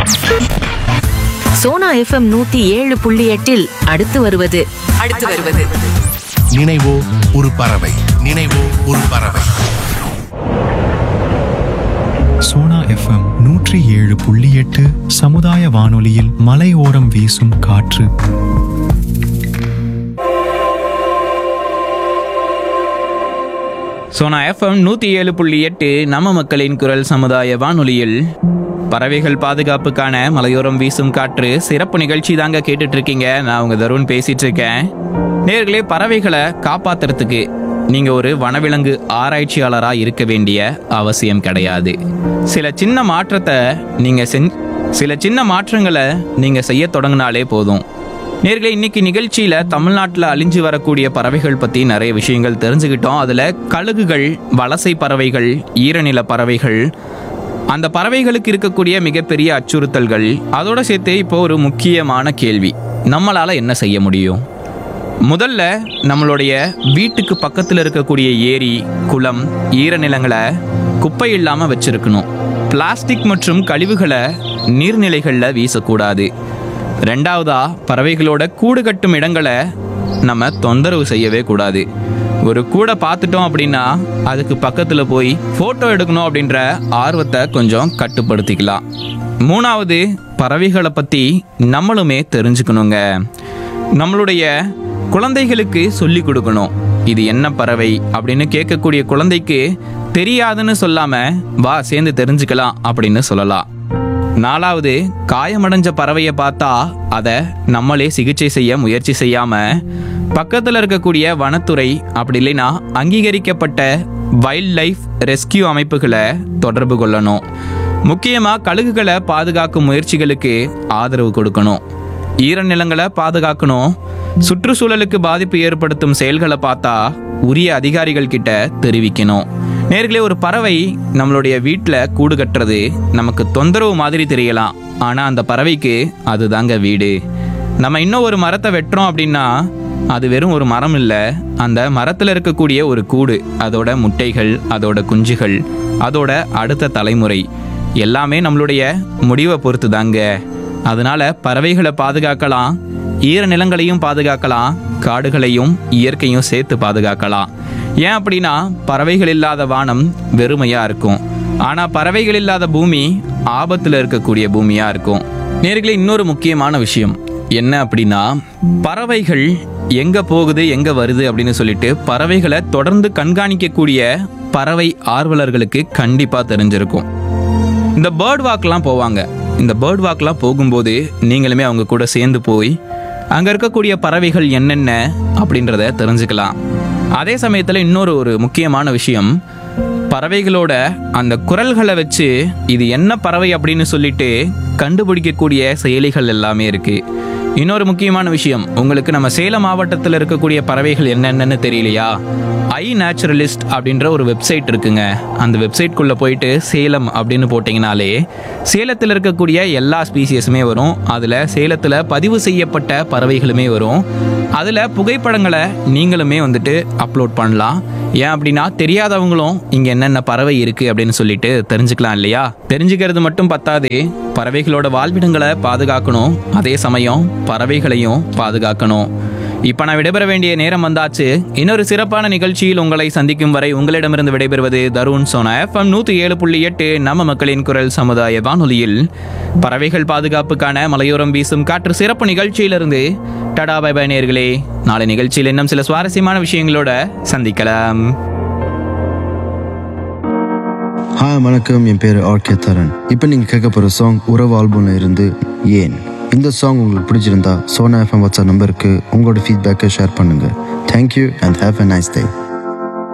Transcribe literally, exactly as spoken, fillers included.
Sona FM நூத்தி ஏழு புள்ளி எட்டில் அடுத்து வருவது அடுத்து வருவது நினைவோ ஒரு பறவை. நினைவோ ஒரு பறவை. சோனா எஃப்எம் நூற்றி ஏழு புள்ளி எட்டு சமுதாய வானொலியில் மலையோரம் வீசும் காற்று. சோனா எஃப்எம் நூற்றி ஏழு புள்ளி எட்டு நம்ம மக்களின் குரல் சமுதாய வானொலியில் பறவைகள் பாதுகாப்புக்கான மலையோரம் வீசும் காற்று சிறப்பு நிகழ்ச்சி தாங்க கேட்டுட்டு இருக்கீங்க. நான் உங்க தருண் பேசிட்டு இருக்கேன். நேர்களே, பறவைகளை காப்பாத்துறதுக்கு நீங்க ஒரு வனவிலங்கு ஆராய்ச்சியாளரா இருக்க வேண்டிய அவசியம் கிடையாது. சில சின்ன மாற்றத்தை நீங்க செஞ் சில சின்ன மாற்றங்களை நீங்க செய்ய தொடங்கினாலே போதும். நேர்களே, இன்னைக்கு நிகழ்ச்சியில தமிழ்நாட்டில் அழிஞ்சு வரக்கூடிய பறவைகள் பத்தி நிறைய விஷயங்கள் தெரிஞ்சுக்கிட்டோம். அதுல கழுகுகள், வலசை பறவைகள், ஈரநில பறவைகள், அந்த பறவைகளுக்கு இருக்கக்கூடிய மிகப்பெரிய அச்சுறுத்தல்கள், அதோட சேர்த்து இப்போ ஒரு முக்கியமான கேள்வி, நம்மளால என்ன செய்ய முடியும்? முதல்ல நம்மளுடைய வீட்டுக்கு பக்கத்தில் இருக்கக்கூடிய ஏரி, குளம், ஈரநிலங்களை குப்பை இல்லாமல் வச்சிருக்கணும். பிளாஸ்டிக் மற்றும் கழிவுகளை நீர்நிலைகளில் வீசக்கூடாது. ரெண்டாவதா, பறவைகளோட கூடு கட்டும் இடங்களை நம்ம தொந்தரவு செய்யவே கூடாது. ஒரு கூடை பார்த்துட்டோம் அப்படின்னா அதுக்கு பக்கத்தில் போய் ஃபோட்டோ எடுக்கணும் அப்படின்ற ஆர்வத்தை கொஞ்சம் கட்டுப்படுத்திக்கலாம். மூணாவது, பறவைகளை பற்றி நம்மளுமே தெரிஞ்சுக்கணுங்க. நம்மளுடைய குழந்தைகளுக்கு சொல்லி கொடுக்கணும். இது என்ன பறவை அப்படின்னு கேட்கக்கூடிய குழந்தைக்கு தெரியாதுன்னு சொல்லாமல் வா சேர்ந்து தெரிஞ்சுக்கலாம் அப்படின்னு சொல்லலாம். நாலாவது, காயமடைஞ்ச பறவையை பார்த்தா அதை நம்மளே சிகிச்சை செய்ய முயற்சி செய்யாமல் பக்கத்தில் இருக்கக்கூடிய வனத்துறை அப்படி இல்லைன்னா அங்கீகரிக்கப்பட்ட வைல்ட் லைஃப் ரெஸ்கியூ அமைப்புகளை தொடர்பு கொள்ளணும். முக்கியமாக கழுகுகளை பாதுகாக்கும் முயற்சிகளுக்கு ஆதரவு கொடுக்கணும். ஈரநிலங்களை பாதுகாக்கணும். சுற்றுச்சூழலுக்கு பாதிப்பு ஏற்படுத்தும் செயல்களை பார்த்தா உரிய அதிகாரிகள் கிட்ட தெரிவிக்கணும். நேர்களே, ஒரு பறவை நம்மளுடைய வீட்டில் கூடு கட்டுறது நமக்கு தொந்தரவு மாதிரி தெரியலாம், ஆனால் அந்த பறவைக்கு அது தாங்க வீடு. நம்ம இன்னும் ஒரு மரத்தை வெட்டுறோம் அப்படின்னா அது வெறும் ஒரு மரம் இல்லை, அந்த மரத்தில் இருக்கக்கூடிய ஒரு கூடு, அதோட முட்டைகள், அதோட குஞ்சுகள், அதோட அடுத்த தலைமுறை எல்லாமே நம்மளுடைய முடிவை பொறுத்து தாங்க. அதனால பறவைகளை பாதுகாக்கலாம், ஈரநிலங்களையும் பாதுகாக்கலாம், காடுகளையும் இயற்கையும் சேர்த்து பாதுகாக்கலாம். ஏன் அப்படின்னா பறவைகள் இல்லாத வானம் வெறுமையா இருக்கும், ஆனா பறவைகள் இல்லாத பூமி ஆபத்துல இருக்கக்கூடிய பூமியா இருக்கும். நேர்களே, இன்னொரு முக்கியமான விஷயம் என்ன அப்படின்னா, பறவைகள் எங்க போகுது எங்க வருது அப்படின்னு சொல்லிட்டு பறவைகளை தொடர்ந்து கண்காணிக்கக்கூடிய பறவை ஆர்வலர்களுக்கு கண்டிப்பா தெரிஞ்சிருக்கும். இந்த பேர்ட் வாக்லாம் போவாங்க. இந்த பேர்ட் வாக்லாம் போகும்போது நீங்களுமே அவங்க கூட சேர்ந்து போய் அங்கே இருக்கக்கூடிய பறவைகள் என்னென்ன அப்படின்றத தெரிஞ்சுக்கலாம். அதே சமயத்தில் இன்னொரு ஒரு முக்கியமான விஷயம், பறவைகளோட அந்த குரல்களை வச்சு இது என்ன பறவை அப்படின்னு சொல்லிட்டு கண்டுபிடிக்கக்கூடிய செயலிகள் எல்லாமே இருக்கு. இன்னொரு முக்கியமான விஷயம், உங்களுக்கு நம்ம சேலம் மாவட்டத்தில் இருக்கக்கூடிய பறவைகள் என்னென்னு தெரியலையா? ஐ நேச்சுரலிஸ்ட் அப்படின்ற ஒரு வெப்சைட் இருக்குங்க. அந்த வெப்சைட்குள்ளே போயிட்டு சேலம் அப்படின்னு போட்டிங்கனாலே சேலத்தில் இருக்கக்கூடிய எல்லா ஸ்பீசியஸுமே வரும். அதில் சேலத்தில் பதிவு செய்யப்பட்ட பறவைகளுமே வரும். அதில் புகைப்படங்களை நீங்களுமே வந்துட்டு அப்லோட் பண்ணலாம். ஏன் அப்படின்னா தெரியாதவங்களும் இங்கே என்னென்ன பறவை இருக்குது அப்படின்னு சொல்லிட்டு தெரிஞ்சுக்கலாம் இல்லையா? தெரிஞ்சுக்கிறது மட்டும் பத்தாது, பறவைகளோட வாழ்விடங்களை பாதுகாக்கணும், அதே சமயம் பறவைகளையும் பாதுகாக்கணும். இப்போ நான் விடைபெற வேண்டிய நேரம் வந்தாச்சு. இன்னொரு சிறப்பான நிகழ்ச்சியில் உங்களை சந்திக்கும் வரை உங்களிடமிருந்து விடைபெறுவது தருண். சோனா எஃப்எம் நூற்றி ஏழு புள்ளி எட்டு நம்ம மக்களின் குரல் சமுதாய வானொலியில் பறவைகள் பாதுகாப்புக்கான மலையோரம் வீசும் காற்று சிறப்பு நிகழ்ச்சியிலிருந்து டடா பை பை நேயர்களே. நாளை நிகழ்ச்சியில் இன்னும் சில சுவாரஸ்யமான விஷயங்களோட சந்திக்கலாம். ஹாய், வணக்கம். என் பேர் ஆர்கே தரன். இப்போ நீங்கள் கேட்க போகிற சாங் உறவு ஆல்பம்ல இருந்து ஏன். இந்த சாங் உங்களுக்கு பிடிச்சிருந்தா சோனா எஃப்எம் வாட்ஸ்அப் நம்பருக்கு உங்களோட ஃபீட்பேக்கை ஷேர் பண்ணுங்கள். Thank you and have a nice day.